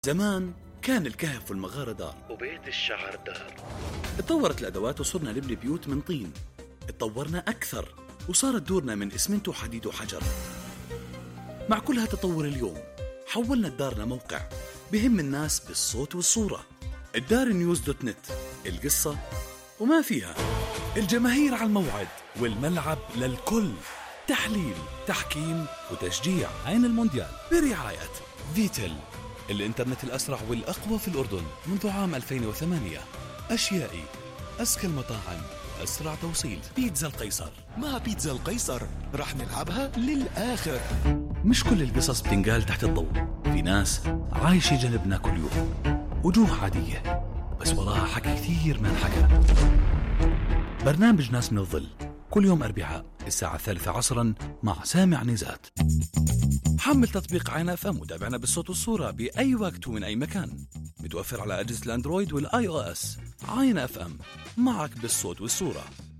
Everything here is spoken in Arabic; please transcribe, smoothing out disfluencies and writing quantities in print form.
زمان كان الكهف والمغارة دار وبيت الشعر دار. اتطورت الأدوات وصرنا نبني بيوت من طين. اتطورنا أكثر وصارت دورنا من إسمنت وحديد وحجر. مع كل هالتطور اليوم حولنا الدار لموقع بهم الناس بالصوت والصورة. الدار نيوز دوت نت، القصة وما فيها. الجماهير على الموعد والملعب للكل. تحليل، تحكيم وتشجيع. عين المونديال برعاية فيتل، الإنترنت الأسرع والأقوى في الأردن منذ عام 2008. أشيائي، أزكى المطاعم، أسرع توصيل. بيتزا القيصر. مع بيتزا القيصر رح نلعبها للآخر. مش كل القصص بتنقال تحت الضوء. في ناس عايشة جنبنا كل يوم، وجوه عادية بس وراها حكي كثير ما انحكى. برنامج ناس من الظل كل يوم أربعاء الساعة 3 عصرا مع سامع نزات. حمل تطبيق عين اف ام وتابعنا بالصوت والصورة بأي وقت ومن أي مكان. متوفر على أجهزة الأندرويد والآي أو إس. عين اف ام، معك بالصوت والصورة.